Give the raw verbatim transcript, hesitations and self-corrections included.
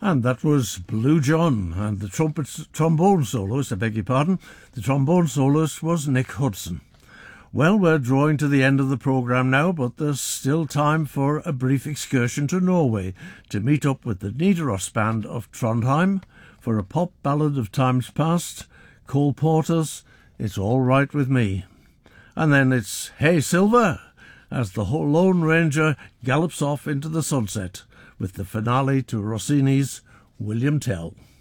And that was Blue John, and the trumpet, trombone soloist, I beg your pardon, the trombone soloist was Nick Hudson. Well, we're drawing to the end of the programme now, but there's still time for a brief excursion to Norway to meet up with the Nidaros Band of Trondheim for a pop ballad of times past, Cole Porter's It's All Right With Me. And then it's Hey Silver, as the Lone Ranger gallops off into the sunset, with the finale to Rossini's William Tell.